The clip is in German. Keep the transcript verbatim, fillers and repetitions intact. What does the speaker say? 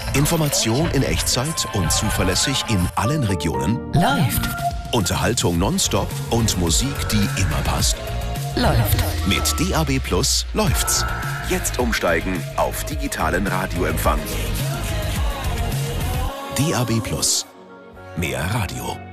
Information in Echtzeit und zuverlässig in allen Regionen. Läuft. Unterhaltung nonstop und Musik, die immer passt. Läuft. Mit D A B Plus läuft's. Jetzt umsteigen auf digitalen Radioempfang. D A B Plus. Mehr Radio.